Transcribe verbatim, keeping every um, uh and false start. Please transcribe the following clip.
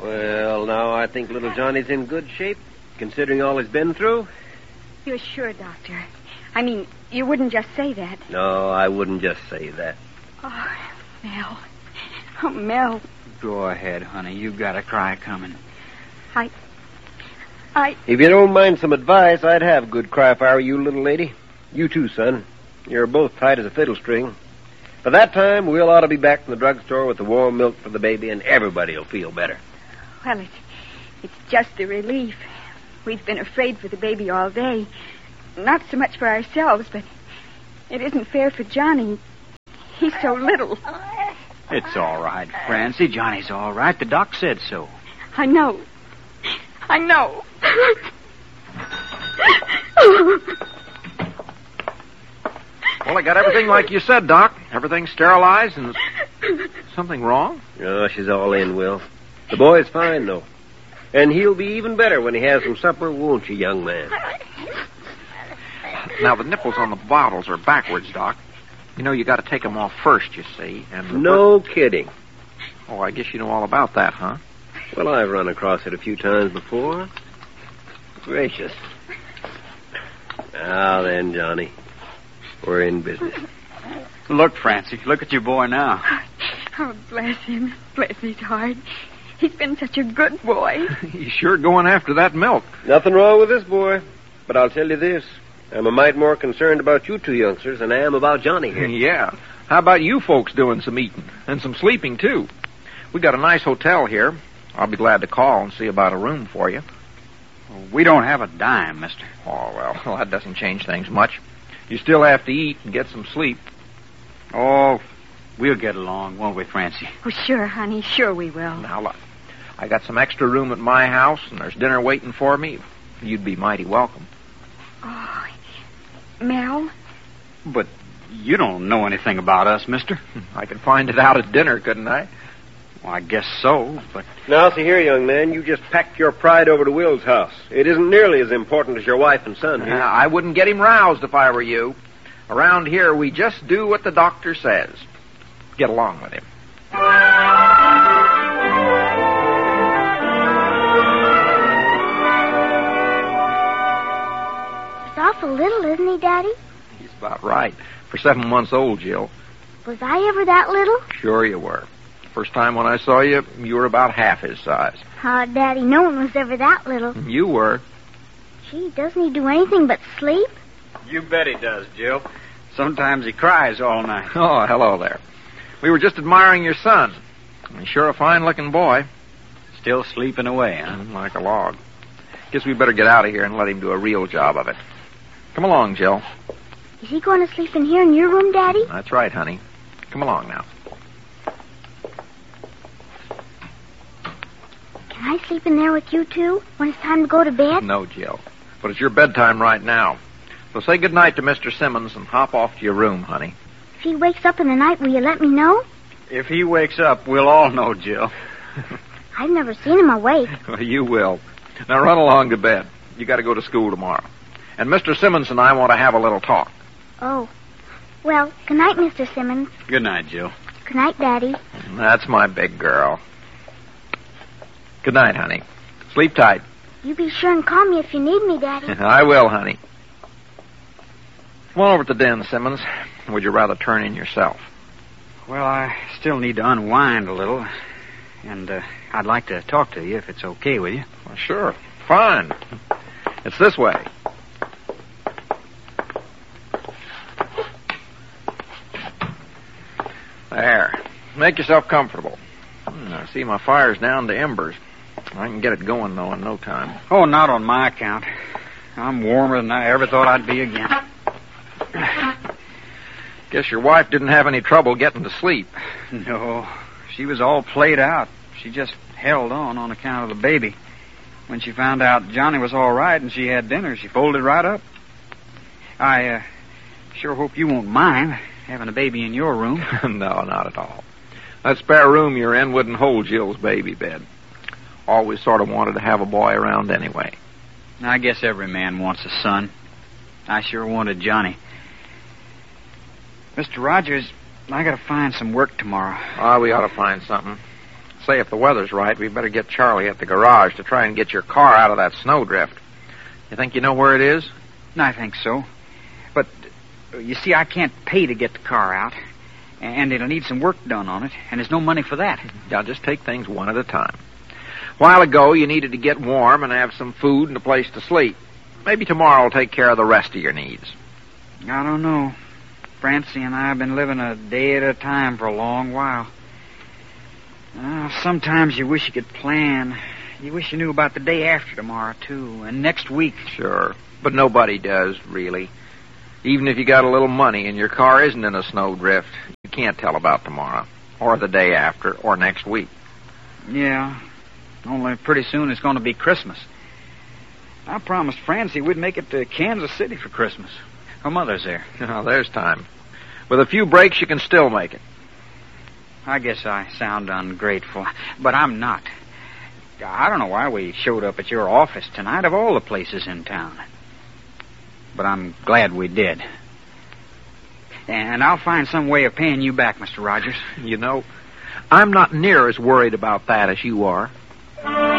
Well, now I think little Johnny's in good shape, considering all he's been through. You're sure, Doctor? I mean, you wouldn't just say that. No, I wouldn't just say that. Oh, Mel. Oh, Mel. Go ahead, honey. You got a cry coming. I... I... If you don't mind some advice, I'd have a good cry if I were you, little lady. You too, son. You're both tight as a fiddle string. By that time, we'll ought to be back in the drugstore with the warm milk for the baby, and everybody will feel better. Well, it's, it's just a relief. We've been afraid for the baby all day. Not so much for ourselves, but it isn't fair for Johnny. He's so little. It's all right, Francie. Johnny's all right. The doc said so. I know. I know. Well, I got everything like you said, Doc. Everything's sterilized and... Something wrong? Oh, she's all in, Will. The boy's fine, though. And he'll be even better when he has some supper, won't you, young man? Now, the nipples on the bottles are backwards, Doc. You know, you got to take them off first, you see, and... No kidding. Oh, I guess you know all about that, huh? Well, I've run across it a few times before. Gracious. Now then, Johnny. We're in business. Look, Francie, look at your boy now. Oh, bless him. Bless his heart. He's been such a good boy. He's sure going after that milk. Nothing wrong with this boy. But I'll tell you this. I'm a mite more concerned about you two youngsters than I am about Johnny here. Yeah. How about you folks doing some eating? And some sleeping, too. We got a nice hotel here. I'll be glad to call and see about a room for you. We don't have a dime, mister. Oh, well, well, that doesn't change things much. You still have to eat and get some sleep. Oh, we'll get along, won't we, Francie? Oh, sure, honey. Sure we will. Now, look, I got some extra room at my house, and there's dinner waiting for me. You'd be mighty welcome. Oh, Mel? But you don't know anything about us, mister. I could find it out at dinner, couldn't I? Well, I guess so, but... Now, see here, young man, you just packed your pride over to Will's house. It isn't nearly as important as your wife and son here. Uh, I wouldn't get him roused if I were you. Around here, we just do what the doctor says. Get along with him. He's awful little, isn't he, Daddy? He's about right. For seven months old, Jill. Was I ever that little? Sure you were. First time when I saw you, you were about half his size. Oh, Daddy, no one was ever that little. You were. Gee, doesn't he do anything but sleep? You bet he does, Jill. Sometimes he cries all night. Oh, hello there. We were just admiring your son. He's sure a fine-looking boy. Still sleeping away, huh? Like a log. Guess we better get out of here and let him do a real job of it. Come along, Jill. Is he going to sleep in here in your room, Daddy? That's right, honey. Come along now. Can I sleep in there with you, too, when it's time to go to bed? No, Jill. But it's your bedtime right now. So say goodnight to Mister Simmons and hop off to your room, honey. If he wakes up in the night, will you let me know? If he wakes up, we'll all know, Jill. I've never seen him awake. Well, you will. Now run along to bed. You got to go to school tomorrow. And Mister Simmons and I want to have a little talk. Oh. Well, good night, Mister Simmons. Good night, Jill. Good night, Daddy. That's my big girl. Good night, honey. Sleep tight. You be sure and call me if you need me, Daddy. I will, honey. Come on over to the den, Simmons. Would you rather turn in yourself? Well, I still need to unwind a little. And uh, I'd like to talk to you if it's okay with you. Well, sure. Fine. It's this way. There. Make yourself comfortable. I see my fire's down to embers. I can get it going, though, in no time. Oh, not on my account. I'm warmer than I ever thought I'd be again. Guess your wife didn't have any trouble getting to sleep. No, she was all played out. She just held on on account of the baby. When she found out Johnny was all right and she had dinner, she folded right up. I uh, sure hope you won't mind having a baby in your room. No, not at all. That spare room you're in wouldn't hold Jill's baby bed. Always sort of wanted to have a boy around anyway. I guess every man wants a son. I sure wanted Johnny. Mister Rogers, I gotta find some work tomorrow. Oh, we ought to find something. say if the weather's right, we better get Charlie at the garage to try and get your car out of that snowdrift. You think you know where it is? I think so. But, uh, you see, I can't pay to get the car out. And it'll need some work done on it, and there's no money for that. Now, just take things one at a time. A while ago, you needed to get warm and have some food and a place to sleep. Maybe tomorrow will take care of the rest of your needs. I don't know. Francie and I have been living a day at a time for a long while. Uh, sometimes you wish you could plan. You wish you knew about the day after tomorrow, too, and next week. Sure, but nobody does, really. Even if you got a little money and your car isn't in a snowdrift, you can't tell about tomorrow, or the day after, or next week. Yeah, only pretty soon it's going to be Christmas. I promised Francie we'd make it to Kansas City for Christmas. Her mother's there. Oh, there's time. With a few breaks, you can still make it. I guess I sound ungrateful, but I'm not. I don't know why we showed up at your office tonight, of all the places in town. But I'm glad we did. And I'll find some way of paying you back, Mister Rogers. You know, I'm not near as worried about that as you are.